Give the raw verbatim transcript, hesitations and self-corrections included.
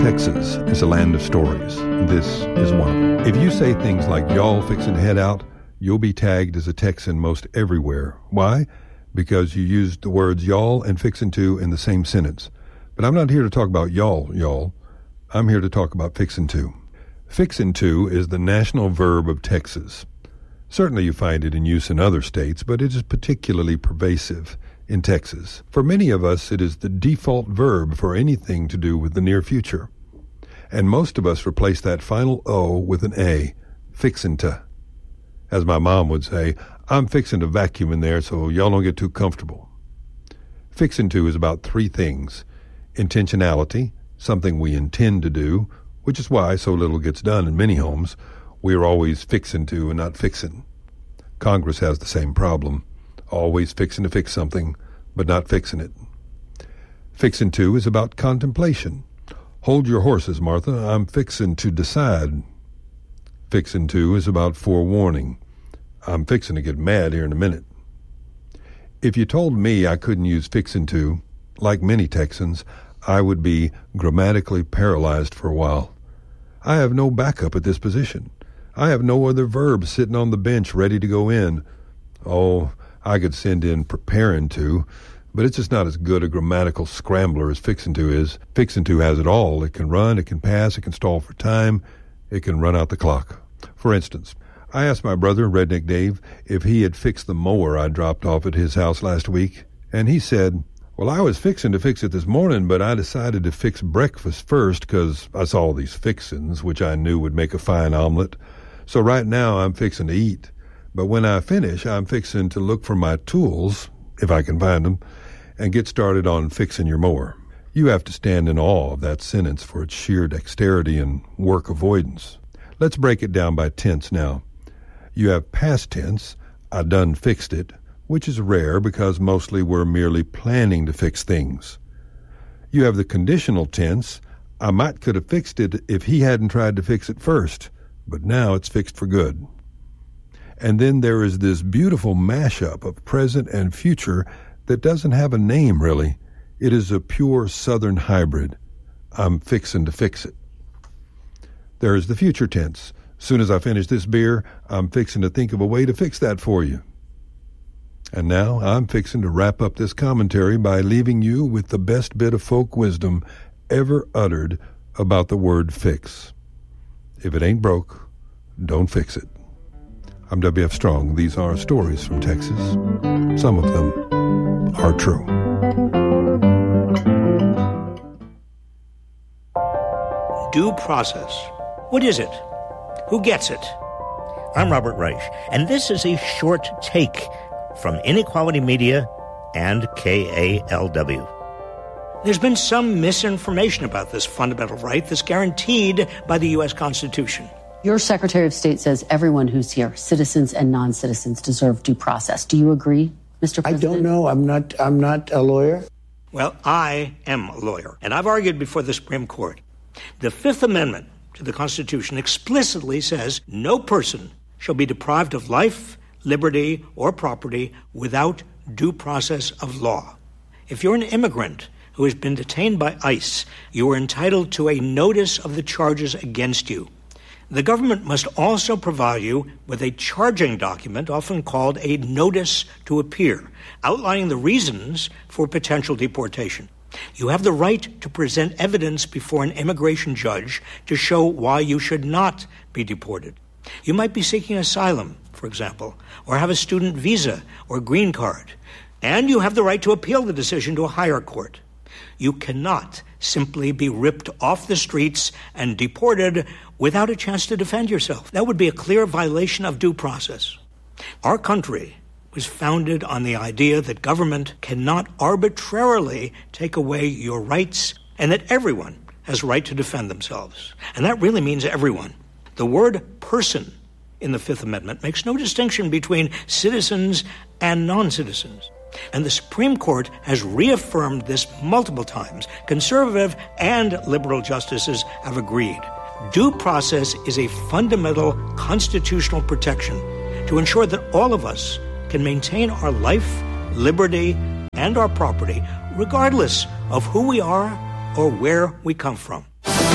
Texas is a land of stories. This is one of them. If you say things like, y'all fixin' to head out, you'll be tagged as a Texan most everywhere. Why? Because you used the words y'all and fixin' to in the same sentence. But I'm not here to talk about y'all, y'all. I'm here to talk about fixin' to. Fixin' to is the national verb of Texas. Certainly you find it in use in other states, but it is particularly pervasive in Texas. For many of us, it is the default verb for anything to do with the near future. And most of us replace that final O with an A, fixin' to. As my mom would say, I'm fixin' to vacuum in there so y'all don't get too comfortable. Fixin' to is about three things. Intentionality, something we intend to do, which is why so little gets done in many homes. We are always fixin' to and not fixin'. Congress has the same problem. Always fixin' to fix something, but not fixin' it. Fixin' to is about contemplation. Hold your horses, Martha. I'm fixin' to decide. Fixin' to is about forewarning. I'm fixin' to get mad here in a minute. If you told me I couldn't use fixin' to, like many Texans, I would be grammatically paralyzed for a while. I have no backup at this position. I have no other verb sitting on the bench ready to go in. Oh, I could send in preparing to, but it's just not as good a grammatical scrambler as fixin' to is. Fixin' to has it all. It can run, it can pass, it can stall for time, it can run out the clock. For instance, I asked my brother, Redneck Dave, if he had fixed the mower I dropped off at his house last week, and he said, well, I was fixin' to fix it this morning, but I decided to fix breakfast first because I saw all these fixins, which I knew would make a fine omelet. So right now I'm fixin' to eat. But when I finish, I'm fixin' to look for my tools, if I can find them, and get started on fixin' your mower. You have to stand in awe of that sentence for its sheer dexterity and work avoidance. Let's break it down by tense now. You have past tense, I done fixed it, which is rare because mostly we're merely planning to fix things. You have the conditional tense, I might could have fixed it if he hadn't tried to fix it first, but now it's fixed for good. And then there is this beautiful mashup of present and future that doesn't have a name, really. It is a pure Southern hybrid. I'm fixin' to fix it. There is the future tense. Soon as I finish this beer, I'm fixin' to think of a way to fix that for you. And now I'm fixin' to wrap up this commentary by leaving you with the best bit of folk wisdom ever uttered about the word fix. If it ain't broke, don't fix it. I'm W F Strong. These are stories from Texas. Some of them are true. Due process. What is it? Who gets it? I'm Robert Reich, and this is a short take from Inequality Media and K A L W. There's been some misinformation about this fundamental right that's guaranteed by the U S Constitution. Your Secretary of State says everyone who's here, citizens and non-citizens, deserve due process. Do you agree, Mister President? I don't know. I'm not, I'm not a lawyer. Well, I am a lawyer, and I've argued before the Supreme Court. The Fifth Amendment to the Constitution explicitly says no person shall be deprived of life, liberty, or property without due process of law. If you're an immigrant who has been detained by ICE, you are entitled to a notice of the charges against you. The government must also provide you with a charging document, often called a notice to appear, outlining the reasons for potential deportation. You have the right to present evidence before an immigration judge to show why you should not be deported. You might be seeking asylum, for example, or have a student visa or green card, and you have the right to appeal the decision to a higher court. You cannot simply be ripped off the streets and deported without a chance to defend yourself. That would be a clear violation of due process. Our country was founded on the idea that government cannot arbitrarily take away your rights and that everyone has a right to defend themselves. And that really means everyone. The word person in the Fifth Amendment makes no distinction between citizens and non-citizens. And the Supreme Court has reaffirmed this multiple times. Conservative and liberal justices have agreed. Due process is a fundamental constitutional protection to ensure that all of us can maintain our life, liberty, and our property, regardless of who we are or where we come from.